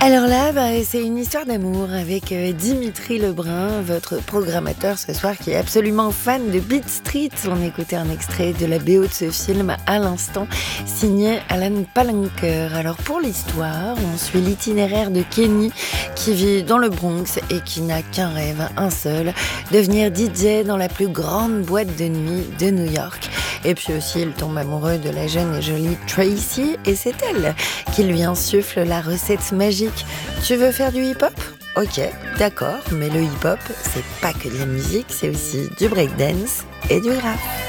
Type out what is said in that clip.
Alors là, c'est une histoire d'amour avec Dimitri Lebrun, votre programmateur ce soir qui est absolument fan de Beat Street. On écoutait un extrait de la BO de ce film à l'instant, signé Alan Palanker. Alors pour l'histoire, on suit l'itinéraire de Kenny qui vit dans le Bronx et qui n'a qu'un rêve, un seul, devenir DJ dans la plus grande boîte de nuit de New York. Et puis aussi, il tombe amoureux de la jeune et jolie Tracy et c'est elle qui lui insuffle la recette magique. Tu veux faire du hip-hop ? Ok, d'accord, mais le hip-hop, c'est pas que de la musique, c'est aussi du breakdance et du rap.